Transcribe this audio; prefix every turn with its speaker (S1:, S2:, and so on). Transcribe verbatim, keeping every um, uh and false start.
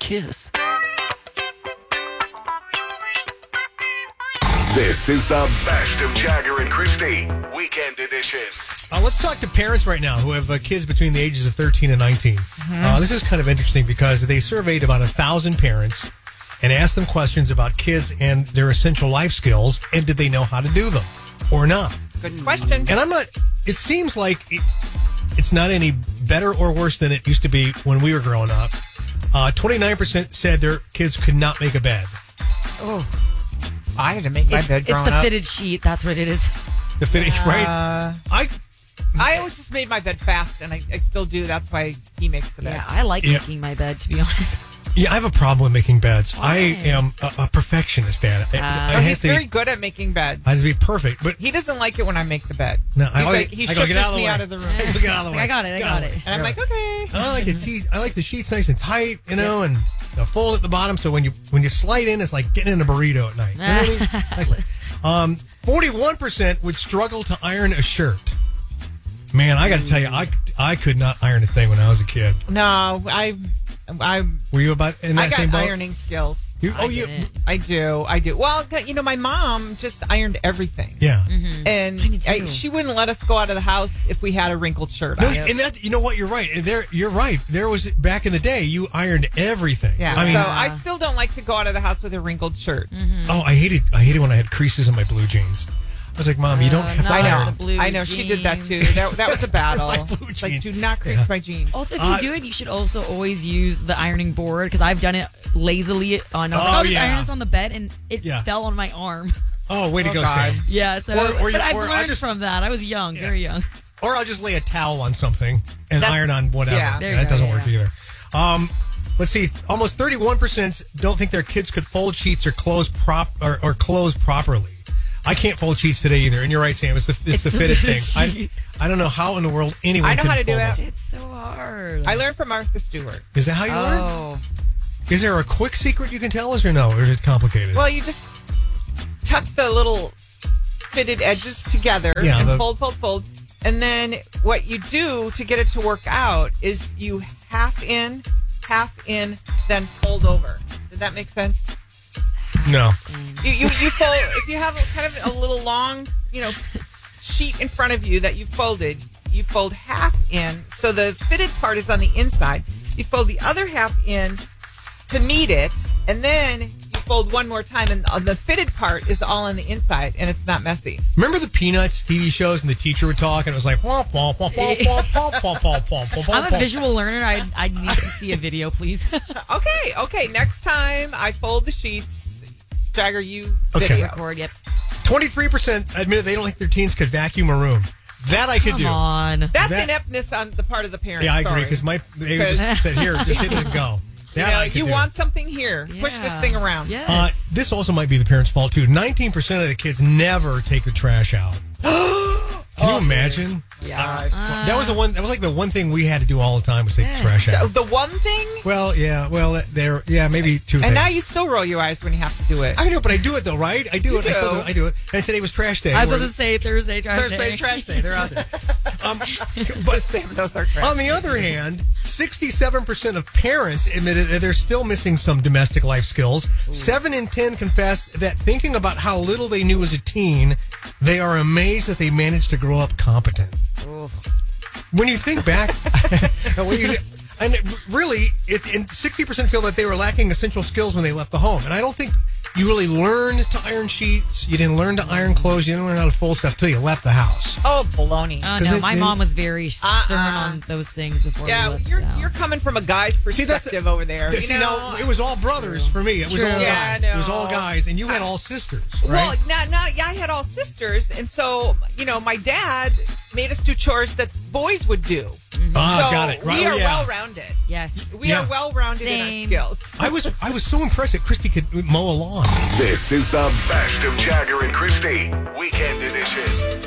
S1: Kiss.
S2: This is the best of Jagger and Christy, Weekend Edition.
S3: Uh, let's talk to parents right now who have uh, kids between the ages of thirteen and nineteen. Mm-hmm. Uh, this is kind of interesting because they surveyed about a thousand parents and asked them questions about kids and their essential life skills, and did they know how to do them or not?
S4: Good question.
S3: And I'm not, it seems like it, it's not any better or worse than it used to be when we were growing up. Uh, twenty-nine percent said their kids could not make a bed.
S4: Oh, I had to make my
S5: It's,
S4: bed
S5: it's
S4: growing
S5: the
S4: up.
S5: fitted sheet. That's what it is.
S3: The fitting,
S4: Uh,
S3: right? I
S4: I always just made my bed fast, and I, I still do. That's why he makes the bed.
S5: Yeah, I like
S3: Yeah.
S5: making my bed, to be honest.
S3: Yeah, I have a problem with making beds.
S5: Why?
S3: I am a, a perfectionist at it. I,
S5: Uh,
S3: I
S4: But
S3: have
S4: he's
S3: to,
S4: very good at making beds.
S3: I have to be perfect, but
S4: He doesn't like it when I make the bed.
S3: no, I
S4: He's
S3: always,
S4: like, he
S3: I go, get
S4: shushes
S3: out of the
S4: me
S3: way.
S4: out of the room.
S3: Get out of the
S5: Like,
S3: way.
S5: I got it, I
S3: Get
S5: got
S3: out of the
S5: it.
S3: way.
S4: And I'm like, okay.
S3: I like the te- I like the sheets nice and tight, you know, and the fold at the bottom. So when you when you slide in, it's like getting in a burrito at night. You know what I mean? Um, forty-one percent would struggle to iron a shirt. Man, I got to tell you, I, I could not iron a thing when I was a kid.
S4: No, I, I,
S3: Were you about in that
S4: I got
S3: same boat?
S4: ironing skills.
S3: You, oh,
S5: I
S3: you,
S5: didn't.
S4: I do, I do. Well, you know, my mom just ironed everything.
S3: yeah.
S4: And
S5: Mine too.
S4: I, she wouldn't let us go out of the house if we had a wrinkled shirt
S3: No,
S4: on.
S3: and that you know what? You're right. There, you're right. There was back in the day, you ironed everything.
S4: Yeah,
S3: I mean,
S4: so I still don't like to go out of the house with a wrinkled shirt.
S3: oh, I hated, I hated when I had creases in my blue jeans. I was like, Mom, you don't
S5: Uh,
S3: have to
S5: no.
S4: I
S3: iron.
S4: know,
S5: the blue
S4: I know. She did that
S5: jeans.
S4: too. That, that was a battle.
S3: My blue
S4: It's like,
S3: jeans.
S4: do not crease
S3: Yeah.
S4: my jeans.
S5: Also, if you
S3: Uh,
S5: do it, you should also always use the ironing board, because I've done it lazily on. I was like,
S3: Oh,
S5: I'll just
S3: yeah.
S5: iron this on the bed, and it
S3: Yeah.
S5: fell on my arm.
S3: Oh, way to
S4: Oh,
S3: go,
S4: God.
S3: Sam.
S5: Yeah, so
S3: Or- or you-
S5: but I've
S3: or I
S5: learned
S3: just-
S5: from that. I was young, very young.
S3: Or I'll just lay a towel on something and
S4: That's-
S3: iron on whatever.
S4: yeah.
S5: There you
S3: that
S5: go,
S3: doesn't
S5: yeah.
S3: work either. Um, let's see. Almost thirty-one percent don't think their kids could fold sheets or clothes prop or, or clothes properly. I can't fold sheets today either. And you're right, Sam. It's the it's,
S5: It's
S3: the
S5: the
S3: fitted
S5: fitted
S3: thing. I,
S5: sheet.
S3: I don't know how in the world anyone.
S4: I know
S3: can
S4: how to do
S3: fold
S4: it.
S3: them.
S5: It's so hard.
S4: I learned from Martha Stewart.
S3: Is that how you learn?
S5: Oh,
S3: Is there a quick secret you can tell us, or no? Or is it complicated?
S4: Well, you just tuck the little fitted edges together
S3: Yeah,
S4: and
S3: the-
S4: fold, fold, fold. And then what you do to get it to work out is you half in, half in, then fold over. Did that make sense?
S3: no.
S4: You, you, you fold, if you have a, kind of a little long, you know, sheet in front of you that you folded, you fold half in, so the fitted part is on the inside. You fold the other half in to meet it, and then you fold one more time, and the fitted part is all on the inside, and it's not messy.
S3: Remember the Peanuts T V shows, and the teacher would talk, and it was like, womp, womp, womp, womp, womp, womp, womp, womp, womp, womp,
S5: I'm
S3: womp.
S5: a visual learner. I I need to see a video, please.
S4: Okay, okay, next time I fold the sheets, Jagger, you
S3: Okay.
S4: video.
S5: Record. Yep.
S3: twenty-three percent admitted they don't think their teens could vacuum a room. That I could
S5: Come
S3: do.
S5: on.
S4: That's
S3: That-
S4: ineptness on the part of the parent.
S3: Yeah, I agree,
S4: sorry.
S3: because my they
S4: Because-
S3: just said, here, just hit it and go.
S4: You,
S3: That
S4: know,
S3: I could
S4: you
S3: do.
S4: want something here. Push this
S5: Yeah.
S4: thing around.
S5: Yes.
S3: Uh, this also might be the parents' fault, too. nineteen percent of the kids never take the trash out. Can you imagine?
S5: Yeah.
S3: Uh, that was the one. That was like the one thing we had to do all the time was take
S5: Yes.
S3: the trash
S4: So
S3: out.
S4: the one thing,
S3: Well, yeah, well, there, yeah, maybe two
S4: and
S3: things.
S4: now you still roll your eyes when you have to do it.
S3: I know, but I do it though, right? I do
S4: You
S3: it. I still
S4: do.
S3: do. I do it. And today was trash day.
S5: I was
S3: where-
S5: going to say Thursday trash
S3: Thursday's
S5: day.
S3: trash day. They're out there. Um,
S4: But
S3: but
S4: Sam knows our trash.
S3: on the other hand, sixty-seven percent of parents admitted that they're still missing some domestic life skills. Seven in ten confessed that thinking about how little they knew as a teen, they are amazed that they managed to grow up competent. When you think back, when you, and it, really, it's and sixty percent feel that they were lacking essential skills when they left the home. And I don't think you really learned to iron sheets. You didn't learn to iron clothes. You didn't learn how to fold stuff till you left the house.
S4: Oh, baloney.
S5: Oh,
S3: 'Cause
S5: no,
S3: it-
S5: my
S3: it-
S5: mom was very stern
S4: Uh-uh.
S5: on those things before we
S4: yeah,
S5: left
S4: you're
S5: the house.
S4: you're coming from a guy's
S3: See, that's
S4: perspective over there.
S3: Yeah,
S4: you
S3: see,
S4: know?
S3: now, it was all brothers for me. It was
S5: True.
S3: all
S4: Yeah,
S3: guys. It was
S4: no.
S3: all guys, and you had all sisters,
S4: Well,
S3: right?
S4: now, now, yeah, I had all sisters, and so you know, my dad made us do chores that boys would do.
S3: Ah,
S4: so
S3: got it. Right,
S4: we
S3: oh,
S4: are
S3: yeah.
S4: well-rounded.
S5: Yes.
S4: We
S3: Yeah.
S4: are well-rounded in our
S5: Same.
S4: skills.
S3: I was I was so impressed that Christy could mow a lawn.
S2: This is the best of Jagger and Christy, Weekend Edition.